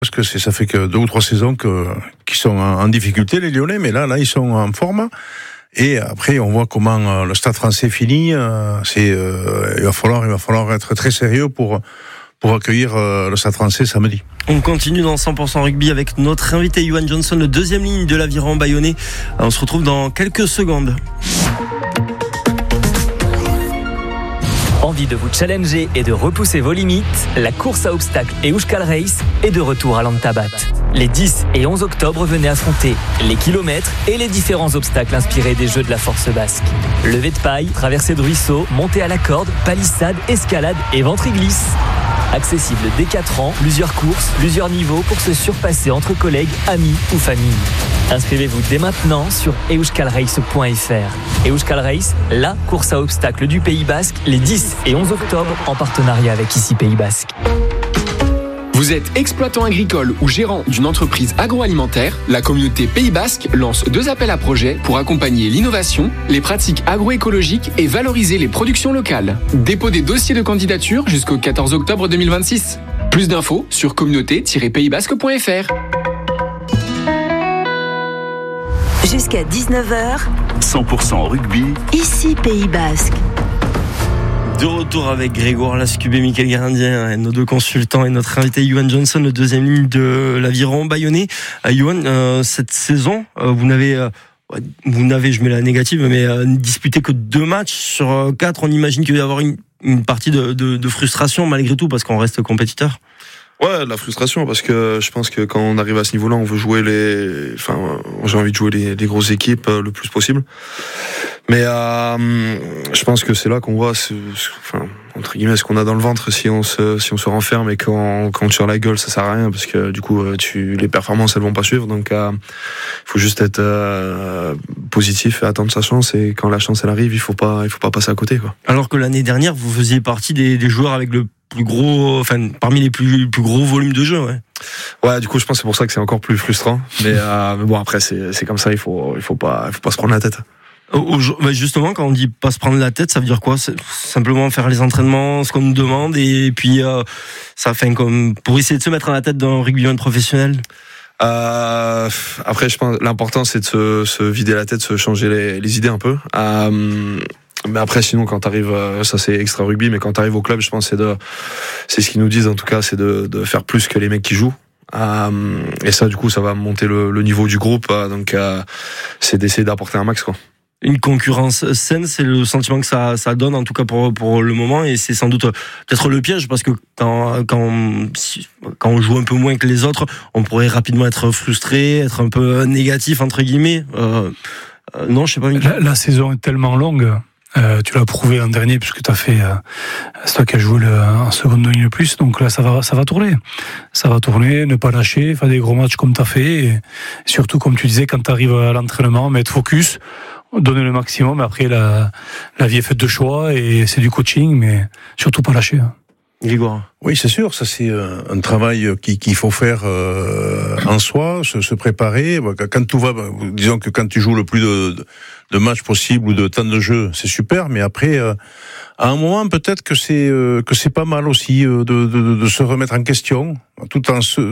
Parce que ça fait que 2 ou 3 saisons qu'ils sont en difficulté, les Lyonnais, mais là, ils sont en forme. Et après, on voit comment le Stade Français finit. Il va falloir être très sérieux pour accueillir le Stade Français samedi. On continue dans 100% rugby avec notre invité Yoann Johnson, le deuxième ligne de l'Aviron bayonnais. On se retrouve dans quelques secondes. Envie de vous challenger et de repousser vos limites, la course à obstacles Euskal Race est de retour à Lantabat. Les 10 et 11 octobre, venez affronter les kilomètres et les différents obstacles inspirés des Jeux de la Force Basque. Levée de paille, traversée de ruisseaux, montée à la corde, palissade, escalade et ventre-glisse. Accessible dès 4 ans, plusieurs courses, plusieurs niveaux pour se surpasser entre collègues, amis ou famille. Inscrivez-vous dès maintenant sur euskalrace.fr. Euskal Race, la course à obstacles du Pays Basque, les 10 et 11 octobre en partenariat avec ICI Pays Basque. Vous êtes exploitant agricole ou gérant d'une entreprise agroalimentaire, la communauté Pays Basque lance 2 appels à projets pour accompagner l'innovation, les pratiques agroécologiques et valoriser les productions locales. Dépôt des dossiers de candidature jusqu'au 14 octobre 2026. Plus d'infos sur communauté-paysbasque.fr. Jusqu'à 19h, 100% rugby, ici Pays Basque. De retour avec Grégoire Lascubé, Mickaël Garandien, nos 2 consultants et notre invité Yoann Johnson, le deuxième ligne de l'Aviron bayonnais. Yoann, cette saison, vous n'avez, je mets la négative, mais disputé que 2 matchs sur 4. On imagine qu'il va y avoir une partie de frustration malgré tout, parce qu'on reste compétiteur. Ouais, la frustration, parce que je pense que quand on arrive à ce niveau-là, on veut jouer j'ai envie de jouer les grosses équipes le plus possible. Mais je pense que c'est là qu'on voit, entre guillemets, ce qu'on a dans le ventre si on se renferme et qu'on tire la gueule, ça sert à rien, parce que du coup, les performances, elles vont pas suivre. Donc, il faut juste être positif et attendre sa chance. Et quand la chance elle arrive, il faut pas passer à côté, quoi. Alors que l'année dernière, vous faisiez partie des joueurs avec le plus gros, parmi les plus gros volumes de jeu, ouais. Ouais, du coup, je pense que c'est pour ça que c'est encore plus frustrant. Mais bon, après, c'est comme ça, il faut pas se prendre la tête. Justement, quand on dit pas se prendre la tête, ça veut dire quoi? C'est simplement faire les entraînements, ce qu'on nous demande, et puis ça fait comme pour essayer de se mettre dans la tête d'un rugbyman professionnel. Après, je pense l'important c'est de se vider la tête, se changer les idées un peu. Mais après, sinon, quand t'arrives, ça c'est extra rugby, mais quand t'arrives au club, je pense c'est ce qu'ils nous disent en tout cas, c'est de faire plus que les mecs qui jouent. Et ça, du coup, ça va monter le niveau du groupe. Donc, c'est d'essayer d'apporter un max, quoi. Une concurrence saine, c'est le sentiment que ça donne, en tout cas pour le moment, et c'est sans doute peut-être le piège, parce que quand on joue un peu moins que les autres, on pourrait rapidement être frustré, être un peu négatif entre guillemets. Non, je sais pas. La saison est tellement longue. Tu l'as prouvé l'an dernier, puisque t'as fait, c'est toi qui as joué en seconde ligne le plus, donc là ça va tourner. Ça va tourner, ne pas lâcher, faire des gros matchs comme t'as fait, et surtout, comme tu disais, quand t'arrives à l'entraînement, mettre focus, donner le maximum. Après, la vie est faite de choix, et c'est du coaching, mais surtout pas lâcher. Grégoire. Oui, c'est sûr, ça c'est un travail qu'il faut faire en soi, se préparer. Quand tout va, disons que quand tu joues le plus de matchs possible ou de temps de jeu, c'est super, mais après, à un moment, peut-être que c'est pas mal aussi de se remettre en question, tout en se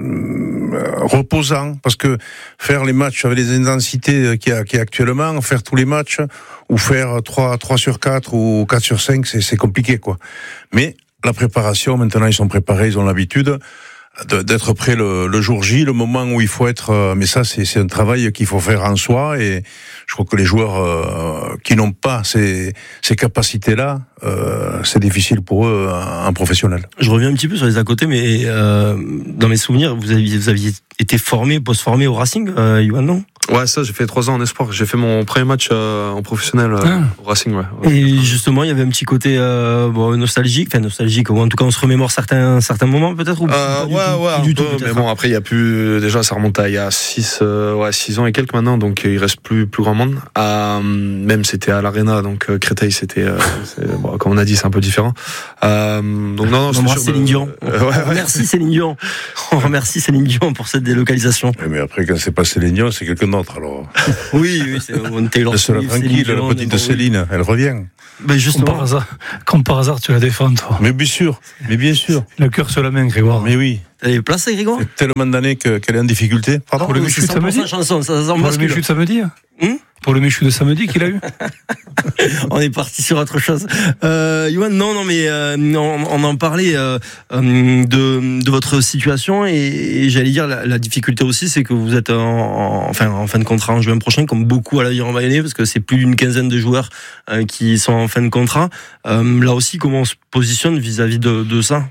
reposant, parce que faire les matchs avec les intensités qu'il y a actuellement, faire tous les matchs, ou faire 3 sur 4 ou 4 sur 5, c'est compliqué, quoi. Mais la préparation, maintenant ils sont préparés, ils ont l'habitude d'être prêts le jour J, le moment où il faut être. Mais ça, c'est un travail qu'il faut faire en soi, et je crois que les joueurs qui n'ont pas ces capacités-là, c'est difficile pour eux en professionnel. Je reviens un petit peu sur les à côté, mais dans mes souvenirs, vous aviez été post-formé au Racing, Yoann, non? Ouais, ça, j'ai fait 3 ans en espoir. J'ai fait mon premier match en professionnel au Racing, ouais. Et justement, il y avait un petit côté nostalgique, ou en tout cas, on se remémore certains moments, peut-être, ou du tout, mais bon, après, il y a plus, déjà, ça remonte à il y a 6 ans et quelques maintenant, donc il reste plus grand monde. Même c'était à l'Arena, donc Créteil, c'était, comme on a dit, c'est un peu différent. Donc non, je suis sûr. Céline Dion. Merci Céline Dion. On remercie Céline Dion pour cette délocalisation. Mais après, quand c'est pas Céline Dion, c'est quelqu'un d'autres, alors. Oui, c'est Taylor Laisse-la Swift, tranquille, Céline la Dion, petite bon, Céline, elle revient. Ben justement. Comme par hasard, tu la défends, toi. Mais bien sûr. Le cœur sur la main, Grégoire. Mais oui. T'as les placés, Grégoire? C'est tellement d'années qu'elle est en difficulté. Pardon? Pour le Michu de samedi. Chanson, ça Pour le Michu de samedi. Pour le Michu de samedi qu'il a eu. On est parti sur autre chose. Yoann, non, mais on en parlait de votre situation et j'allais dire la difficulté aussi, c'est que vous êtes en fin de contrat en juin prochain, comme beaucoup à l'Aviron Bayonnais, parce que c'est plus d'une quinzaine de joueurs qui sont en fin de contrat. Là aussi, comment on se positionne vis-à-vis de ça?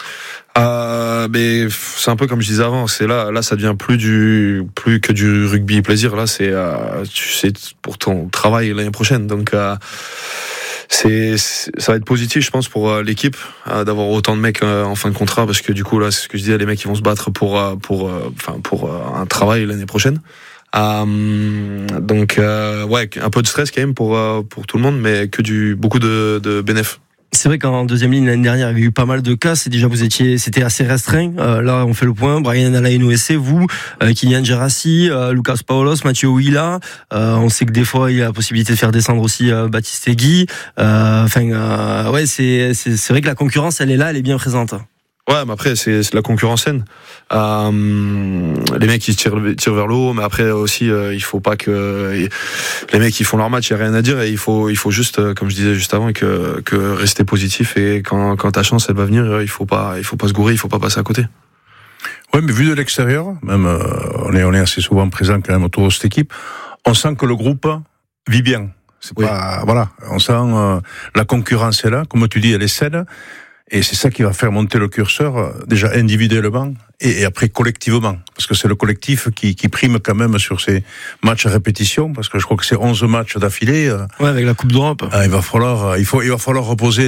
Mais c'est un peu comme je disais avant, c'est là ça devient plus que du rugby plaisir. Là, c'est tu sais, pour ton travail l'année prochaine. Donc ça va être positif, je pense, pour l'équipe d'avoir autant de mecs en fin de contrat, parce que du coup là, c'est ce que je disais, les mecs qui vont se battre pour un travail l'année prochaine. Donc ouais, un peu de stress quand même pour tout le monde, mais beaucoup de bénéfices. C'est vrai qu'en deuxième ligne l'année dernière, il y avait eu pas mal de cas. C'était assez restreint. Là, on fait le point. Brian Alain-Nouessé, vous, Kylian Gerassi, Lucas Paulos, Mathieu Huila. On sait que des fois, il y a la possibilité de faire descendre aussi Baptiste Egui. Ouais, c'est vrai que la concurrence, elle est là, elle est bien présente. Ouais, mais après, c'est la concurrence saine. Les mecs, ils tirent vers le haut, mais après aussi, il faut pas que les mecs, ils font leur match, il n'y a rien à dire, et il faut juste, comme je disais juste avant, que rester positif, et quand ta chance, elle va venir, il faut pas se gourer, il faut pas passer à côté. Ouais, mais vu de l'extérieur, même, on est assez souvent présent quand même autour de cette équipe, on sent que le groupe vit bien. C'est pas, voilà, on sent, la concurrence est là, comme tu dis, elle est saine. Et c'est ça qui va faire monter le curseur, déjà individuellement et après collectivement. Parce que c'est le collectif qui prime quand même sur ces matchs à répétition, parce que je crois que c'est 11 matchs d'affilée. Ouais, avec la Coupe d'Europe. Il va falloir reposer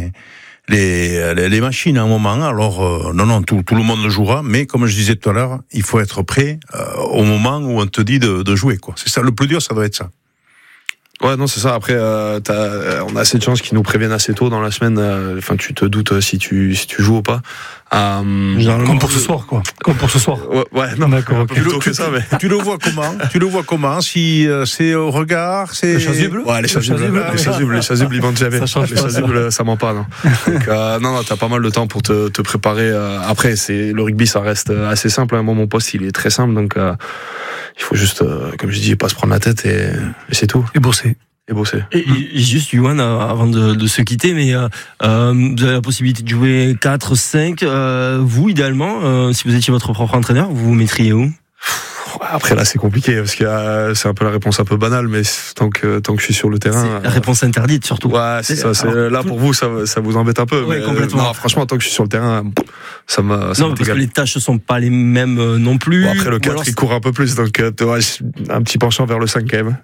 les machines à un moment. Alors, non, tout le monde le jouera, mais comme je disais tout à l'heure, il faut être prêt au moment où on te dit de jouer, quoi. C'est ça, le plus dur, ça doit être ça. Ouais, non, c'est ça. Après, on a assez de chances qu'ils nous préviennent assez tôt dans la semaine. Enfin, tu te doutes si tu joues ou pas. Comme pour ce soir, quoi. Comme pour ce soir. Ouais, non, d'accord. Plutôt que ça, mais. Tu le vois comment? Si c'est au regard, c'est. Les chasubles? Ouais, les chasubles, ils mentent jamais. Les chasubles, ça ment pas, non. Donc, non, t'as pas mal de temps pour te préparer. Après, le rugby, ça reste assez simple. Moi, mon poste, il est très simple, donc, il faut juste, comme je dis, pas se prendre la tête et c'est tout. Et bosser. Et juste, Yoann, avant de se quitter, mais vous avez la possibilité de jouer 4, 5. Vous, idéalement, si vous étiez votre propre entraîneur, vous vous mettriez où? Après là c'est compliqué parce que c'est un peu la réponse un peu banale, mais tant que je suis sur le terrain, c'est la réponse interdite surtout. Ouais, c'est ça. Là pour vous ça vous embête un peu, ouais, mais complètement. Non, franchement tant que je suis sur le terrain, ça m'a. Non, parce que les tâches sont pas les mêmes non plus. Bon, après le 4 il court un peu plus, donc un petit penchant vers le 5 quand même.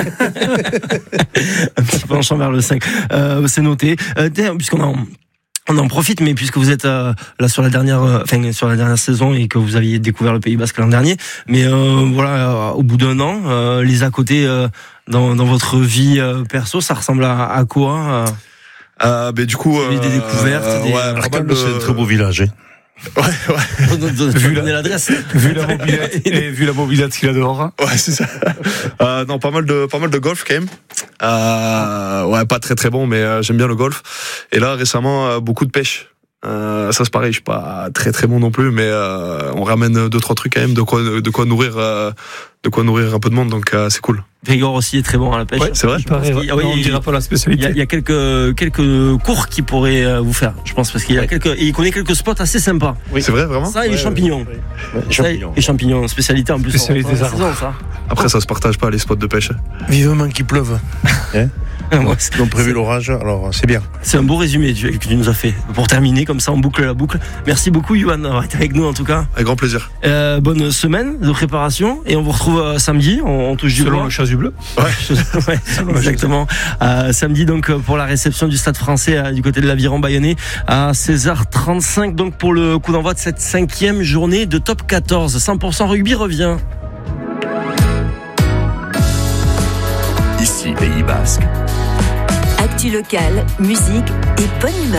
Un petit penchant vers le 5. C'est noté. On en profite, mais puisque vous êtes là sur la dernière saison et que vous aviez découvert le Pays Basque l'an dernier, mais voilà, au bout d'un an, les à côté dans votre vie perso, ça ressemble à quoi? Mais du coup, des découvertes. C'est un très beau village. Ouais. Vu la mobilette qu'il a dehors. Hein. Ouais, c'est ça. Non, pas mal de golf quand même. Ouais, pas très très bon, mais j'aime bien le golf. Et là, récemment, beaucoup de pêche. Ça c'est pareil, je suis pas très très bon non plus, mais on ramène 2-3 trucs quand même, de quoi nourrir un peu de monde, donc c'est cool. Grégor aussi est très bon à la pêche. Ouais, c'est vrai. On dira pas la spécialité. Il y a quelques cours qu'il pourrait vous faire, je pense, parce il connaît quelques spots assez sympas. Oui, c'est vrai, vraiment. Ça et les champignons. Les champignons, spécialité en plus. Spécialité des saison, ça. Après, ça se partage pas les spots de pêche. Vivement qu'il pleuve. Ils ont prévu l'orage, alors c'est bien. C'est un beau résumé que tu nous as fait. Pour terminer, comme ça, on boucle la boucle. Merci beaucoup, Yoann, d'avoir été avec nous en tout cas. Avec grand plaisir. Bonne semaine de préparation et on vous retrouve samedi. On touche du bois. Selon le chasuble. Ouais, exactement. Samedi donc pour la réception du Stade Français du côté de l'Aviron Bayonnais à 16h35 donc pour le coup d'envoi de cette 5e journée de Top 14. 100% rugby revient. Ici Pays Basque. Actu locale, musique et bonne humeur.